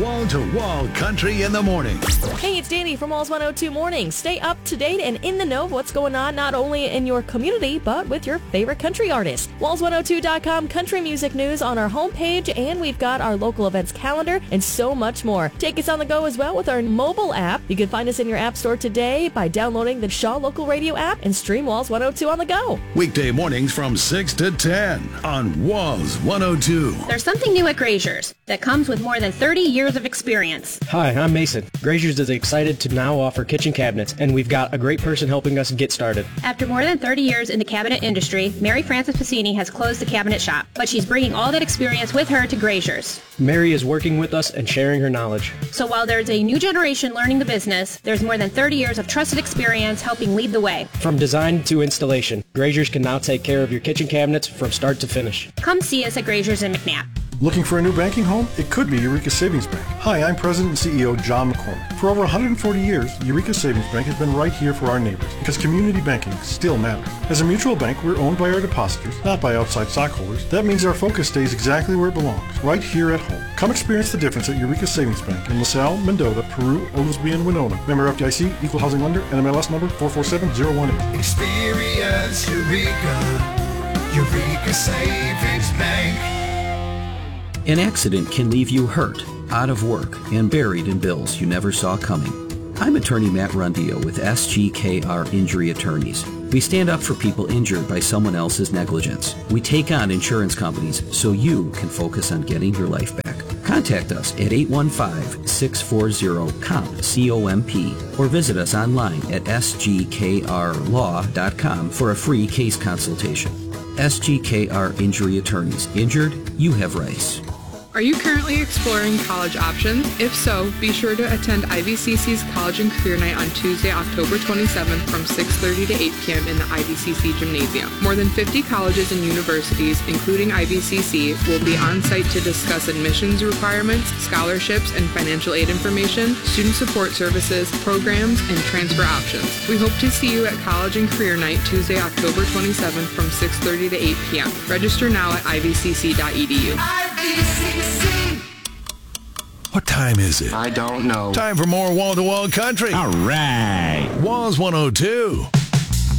Wall-to-wall country in the morning. Hey, it's Danny from Walls 102 Morning. Stay up to date and in the know of what's going on not only in your community, but with your favorite country artists. Walls102.com country music news on our homepage, and we've got our local events calendar and so much more. Take us on the go as well with our mobile app. You can find us in your app store today by downloading the Shaw Local Radio app and stream Walls 102 on the go. Weekday mornings from 6 to 10 on Walls 102. There's something new at Grazier's that comes with more than 30 years of experience. Hi, I'm Mason. Grazier's is excited to now offer kitchen cabinets, and we've got a great person helping us get started. After more than 30 years in the cabinet industry, Mary Frances Pacini has closed the cabinet shop, but she's bringing all that experience with her to Grazier's. Mary is working with us and sharing her knowledge. So while there's a new generation learning the business, there's more than 30 years of trusted experience helping lead the way. From design to installation, Grazier's can now take care of your kitchen cabinets from start to finish. Come see us at Grazier's in McNabb. Looking for a new banking home? It could be Eureka Savings Bank. Hi, I'm President and CEO John McCormick. For over 140 years, Eureka Savings Bank has been right here for our neighbors because community banking still matters. As a mutual bank, we're owned by our depositors, not by outside stockholders. That means our focus stays exactly where it belongs, right here at home. Come experience the difference at Eureka Savings Bank in LaSalle, Mendota, Peru, Oglesby, and Winona. Member FDIC, Equal Housing Lender, NMLS number 447018. Experience Eureka Savings Bank. An accident can leave you hurt, out of work, and buried in bills you never saw coming. I'm attorney Matt Rundio with SGKR Injury Attorneys. We stand up for people injured by someone else's negligence. We take on insurance companies so you can focus on getting your life back. Contact us at 815-640-COMP, C-O-M-P, or visit us online at sgkrlaw.com for a free case consultation. SGKR Injury Attorneys. Injured? You have rights. Are you currently exploring college options? If so, be sure to attend IVCC's College and Career Night on Tuesday, October 27th from 6:30 to 8 p.m. in the IVCC Gymnasium. More than 50 colleges and universities, including IVCC, will be on site to discuss admissions requirements, scholarships and financial aid information, student support services, programs, and transfer options. We hope to see you at College and Career Night Tuesday, October 27th from 6:30 to 8 p.m. Register now at ivcc.edu. What time is it? I don't know. Time for more wall-to-wall country. All right. Walls 102.